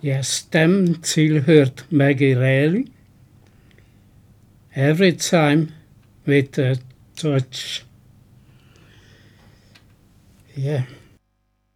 Je stem tilhørt Maggie Reilly. Every time with a touch. Ja,